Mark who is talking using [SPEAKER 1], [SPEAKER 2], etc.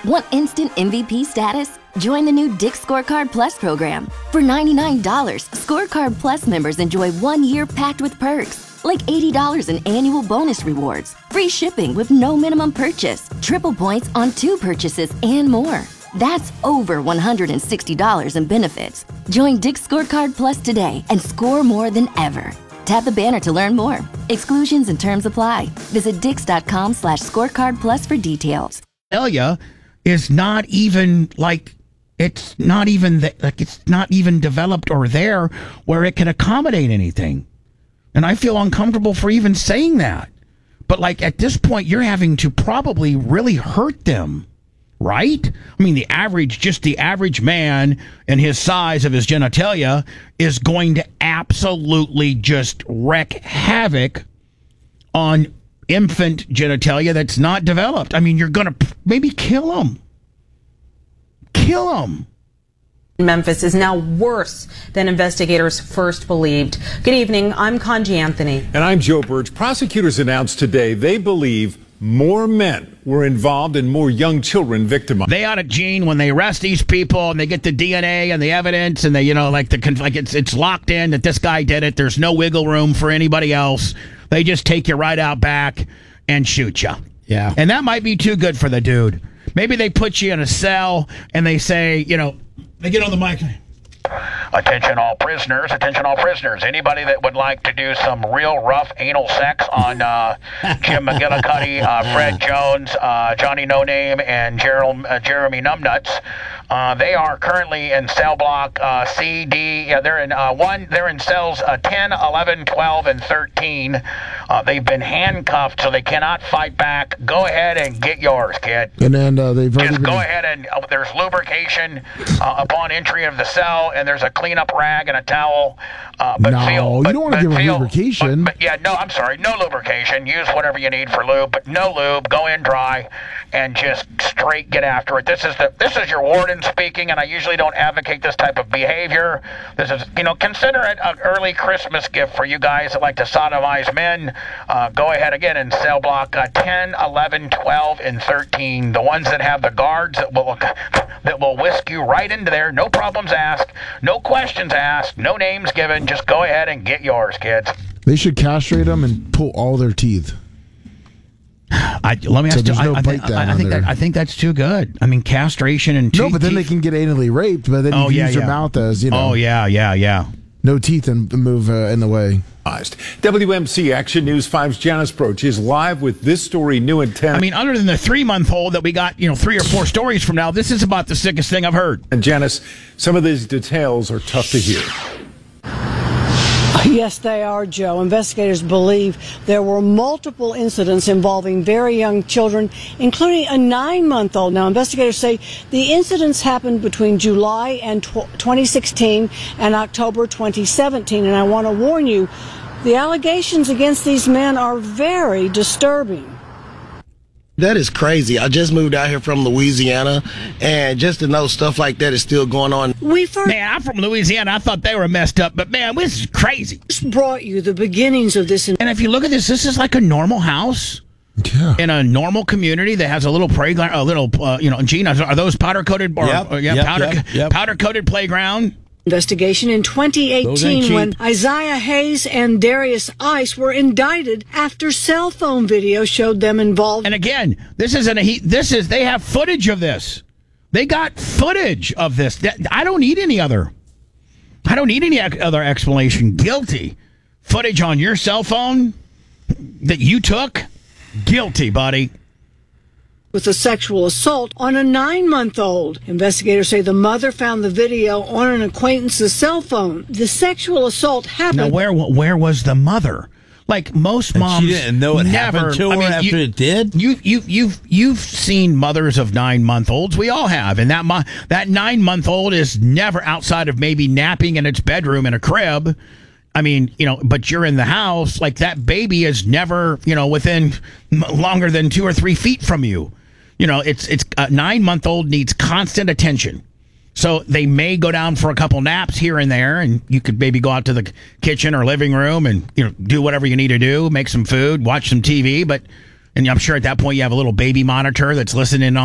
[SPEAKER 1] Want instant MVP status? Join the new Dick's Scorecard Plus program. For $99, Scorecard Plus members enjoy 1 year packed with perks, like $80 in annual bonus rewards, free shipping with no minimum purchase, triple points on 2 purchases, and more. That's over $160 in benefits. Join Dick's Scorecard Plus today and score more than ever. Tap the banner to learn more. Exclusions and terms apply. Visit dix.com/scorecardplus for details.
[SPEAKER 2] Elia is not even it's not even developed or there where it can accommodate anything. And I feel uncomfortable for even saying that. But at this point, you're having to probably really hurt them, right? I mean, the average man and his size of his genitalia is going to absolutely just wreak havoc on infant genitalia that's not developed. I mean, you're going to maybe kill them. Kill them.
[SPEAKER 3] Memphis is now worse than investigators first believed. Good evening. I'm Conji Anthony.
[SPEAKER 4] And I'm Joe Burge. Prosecutors announced today they believe more men were involved and more young children victimized.
[SPEAKER 2] They ought to, Gene, when they arrest these people and they get the DNA and the evidence and they, it's locked in that this guy did it. There's no wiggle room for anybody else. They just take you right out back and shoot you.
[SPEAKER 5] Yeah.
[SPEAKER 2] And that might be too good for the dude. Maybe they put you in a cell and they say, they get on the mic. Attention all prisoners, Anybody that would like to do some real rough anal sex on Jim McGillicuddy, Fred Jones, Johnny No Name, and Jeremy Numbnuts, they are currently in cell block C, D. Yeah, they're in cells 10, 11, 12, and 13. They've been handcuffed, so they cannot fight back. Go ahead and get yours, kid.
[SPEAKER 5] And then they've already
[SPEAKER 2] go ahead and there's lubrication upon entry of the cell, and there's a cleanup rag and a towel.
[SPEAKER 5] You don't want to give them lubrication.
[SPEAKER 2] I'm sorry, no lubrication. Use whatever you need for lube, but no lube. Go in dry and just straight get after it. This is your warden speaking, and I usually don't advocate this type of behavior. This is, consider it an early Christmas gift for you guys that like to sodomize men. Go ahead again in cell block 10, 11, 12, and 13. The ones that have the guards that will whisk you right into there. No problems asked, no questions asked, no names given. Just go ahead and get yours, kids.
[SPEAKER 5] They should castrate them and pull all their teeth.
[SPEAKER 2] I think that's too good. I mean, castration and
[SPEAKER 5] no, but then they can get anally raped. But then you can use their mouth as
[SPEAKER 2] Oh yeah.
[SPEAKER 5] No teeth and move in the way.
[SPEAKER 4] WMC Action News 5's Janice Broach is live with this story, new in 10.
[SPEAKER 2] I mean, other than the 3-month-old that we got, 3 or 4 stories from now, this is about the sickest thing I've heard.
[SPEAKER 4] And Janice, some of these details are tough to hear.
[SPEAKER 6] Yes, they are, Joe. Investigators believe there were multiple incidents involving very young children, including a 9-month-old. Now, investigators say the incidents happened between July and 2016 and October 2017. And I want to warn you, the allegations against these men are very disturbing.
[SPEAKER 7] That is crazy. I just moved out here from Louisiana, and just to know stuff like that is still going on.
[SPEAKER 2] Man, I'm from Louisiana. I thought they were messed up, but man, this is crazy.
[SPEAKER 6] Just brought you the beginnings of this.
[SPEAKER 2] And if you look at this is like a normal house.
[SPEAKER 5] Yeah.
[SPEAKER 2] In a normal community that has a little playground, Gene, are those powder-coated? Powder-coated playground?
[SPEAKER 6] Investigation in 2018 when Isaiah Hayes and Darius Ice were indicted after cell phone video showed them involved.
[SPEAKER 2] And again, they have footage of this. They got footage of this. I don't need any other explanation. Guilty. Footage on your cell phone that you took? Guilty, buddy.
[SPEAKER 6] With a sexual assault on a 9-month-old. Investigators say the mother found the video on an acquaintance's cell phone. The sexual assault happened.
[SPEAKER 2] Now, where was the mother? Like most moms,
[SPEAKER 8] she didn't know it happened to her after it did.
[SPEAKER 2] You've seen mothers of 9-month-olds. We all have, and that 9-month-old is never outside of maybe napping in its bedroom in a crib. I mean, but you're in the house. Like that baby is never, within longer than 2 or 3 feet from you. It's a 9-month-old needs constant attention. So they may go down for a couple naps here and there, and you could maybe go out to the kitchen or living room and do whatever you need to do, make some food, watch some TV. And I'm sure at that point you have a little baby monitor that's listening